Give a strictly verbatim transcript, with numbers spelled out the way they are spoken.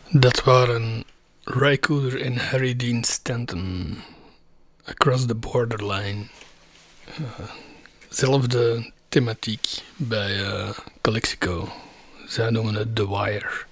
Dat waren Ry Cooder en Harry Dean Stanton. Across the Borderline. Uh, zelfde thematiek bij uh, Calexico. Zij noemen het The Wire.